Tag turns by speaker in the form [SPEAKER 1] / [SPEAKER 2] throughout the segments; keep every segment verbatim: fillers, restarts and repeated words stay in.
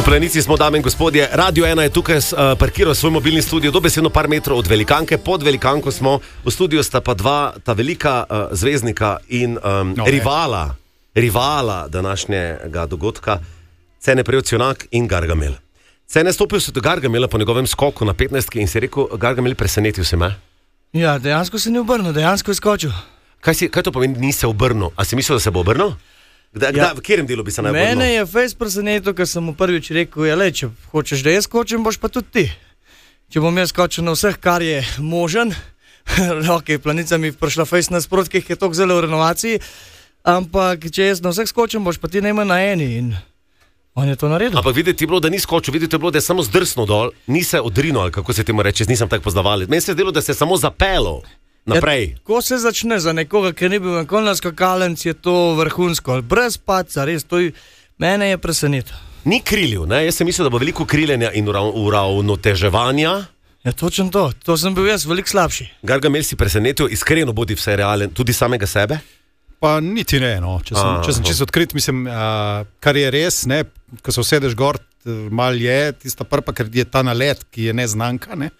[SPEAKER 1] V Planici smo, dame in gospodje. Radio ena je tukaj uh, parkiral svoj mobilni studio dobesedno par metrov od velikanke. Pod velikanko smo, v studiu sta pa dva ta velika uh, zvezdnika in um, no, rivala, rivala današnjega dogodka, Cene Prevcionak in Gargamel. Cene stopil se do Gargamela po njegovem skoku na petnajstki in si rekel: Gargamel, presenetil si me.
[SPEAKER 2] Ja, dejansko se ni obrnil, dejansko je skočil.
[SPEAKER 1] Kaj, si, kaj to pomeni, ni se obrnil? A si mislil, da se bo obrnil? Kdaj, ja. kdaj, v katerem delu bi se naj obrnil?
[SPEAKER 2] Mene je fejs presenetil, ker sem mu prvič rekel: ja, le, če hočeš, da jaz skočim, boš pa tudi ti. Če bom jaz skočil na vseh, kar je možen, ok, Planica mi prišla fejs nasprot, ki je toliko zelo v renovaciji, ampak če jaz na vseh skočim, boš pa ti najmanj na eni. In on je to naredil. Ampak
[SPEAKER 1] videti je bilo, da ni skočil, videti je bilo, da je samo zdrsnil dol, ni se odrinil, ali kako se temu reče, nisem tako poznavali. Meni se je zdelo, da se je samo zapelo naprej.
[SPEAKER 2] Ja, ko se začne za nekoga, ki ni bil nikoli na skakalnici, je to vrhunsko, brez padca, res, to je, mene je presenetil.
[SPEAKER 1] Ni krilil, ne? Jaz sem mislil, da bo veliko kriljenja in uravnoteževanja.
[SPEAKER 2] Ja, točno to, to sem bil jaz veliko slabši.
[SPEAKER 1] Gargamel, si presenetil, iskreno bodi vse realen, tudi samega sebe?
[SPEAKER 3] Pa niti ne, no. Če sem, če sem čisto odkrit, mislim, uh, kar je res, ne, ko se usedeš gor, mal je tista prpa, ker je ta nalet, ki je neznanka, ne.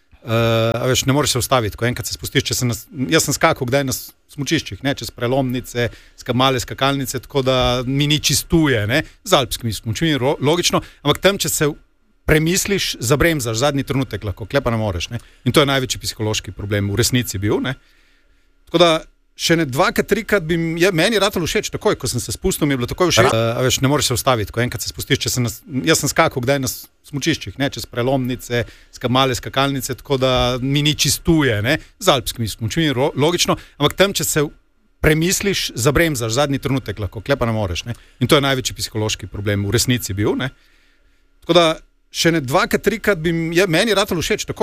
[SPEAKER 3] Uh, veš, ne moreš se ustaviti, ko enkrat se spustiš, če se nas, jaz sem skakal kdaj na smučiščih, ne, čez prelomnice, ska male skakalnice, tako da mi ni čistuje, ne, z alpskimi smučmi, logično, ampak tam, če se premisliš, zabremzaš, zadnji trenutek lahko, klepa ne moreš, ne, in to je največji psihološki problem v resnici bil, ne, tako da še ne dvakrat, trikrat bi je, meni ratalo všeč, takoj, ko sem se spustil, mi je bilo takoj všeč. Uh, veš, ne moreš se ustaviti, ko enkrat se spustiš, če se nas, jaz sem skakal kdaj na smučiščih, ne, čez prelomnice, ska male skakalnice, tako da mi ni čistuje, ne, z alpskimi smučmi, logično, ampak tam, če se premisliš, zabremzaš, zadnji trenutek lahko, klepa ne moreš, ne, in to je največji psihološki problem v resnici bil, ne, tako da še ne dvakrat, trikrat bi je, meni ratalo všeč, takoj.